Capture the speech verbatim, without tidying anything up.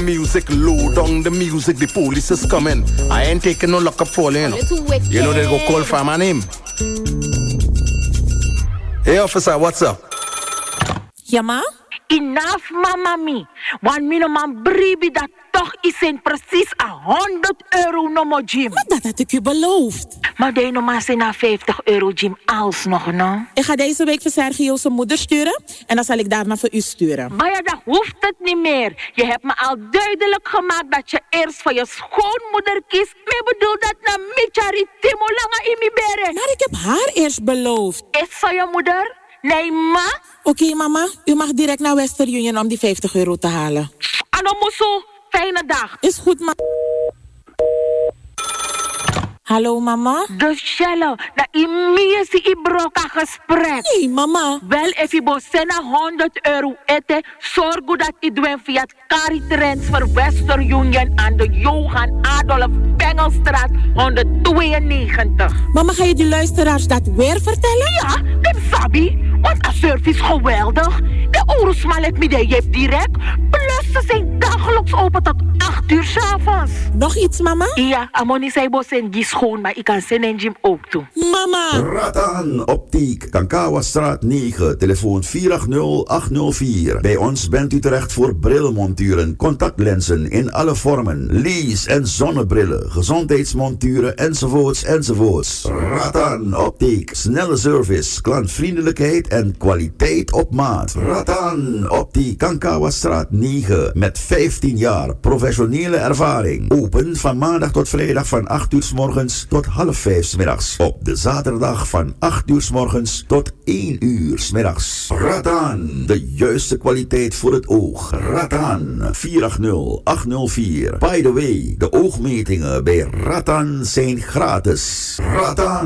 music, low down the music, the police is coming. I ain't taking no lock up for you, know. You know they go call for my name. Hey officer, what's up? Ja, ma? Enough, mama mi. Want me no man bribi dat toch is in precies a honderd euro no mo gym. Maar dat had ik u beloofd. Maar die no man zijn na vijftig euro gym alsnog, no? Ik ga deze week voor Sergio zijn moeder sturen. En dan zal ik daarna voor u sturen. Maar ja, dat hoeft het niet meer. Je hebt me al duidelijk gemaakt dat je eerst voor je schoonmoeder kiest. Ik bedoel dat na Michari Timo Langa in mi bere. Maar ik heb haar eerst beloofd. Is zo je moeder? Nee, ma? Oké, okay, mama. U mag direct naar Western Union om die vijftig euro te halen. Anomuso, fijne dag. Is goed, ma. Hallo, mama? Dus Shello, na imie si ibroka gesprek. Nee, mama. Wel, if je bosena honderd euro ete, zorg dat je doen via het Cari Transfer Western Union aan de Johan Adolf Bengelstraat honderdtweeënnegentig. Mama, ga je die luisteraars dat weer vertellen? Ja, dat sabi. Want de service is geweldig. De Oerusmalet midden heeft direct. Plus ze zijn dagelijks open tot acht uur 's avonds. Nog iets, mama? Ja, Amoni zei bos en die schoon, maar ik kan zijn en gym ook doen. Mama! Ratan Optiek, Kankawastraat negen, telefoon vier acht nul acht nul vier. Bij ons bent u terecht voor brilmonturen, contactlenzen in alle vormen, lease- en zonnebrillen, gezondheidsmonturen enzovoorts enzovoorts. Ratan Optiek, snelle service, klantvriendelijkheid en kwaliteit op maat. Ratan Optiek, Kankawastraat negen, met vijftien jaar professionele ervaring. Open van maandag tot vrijdag van acht uur 's morgens tot half vijf 's middags. Op de zaterdag van acht uur 's morgens tot één uur 's middags. Ratan, de juiste kwaliteit voor het oog. Ratan, vier acht nul acht nul vier. By the way, de oogmetingen bij Ratan zijn gratis. Ratan.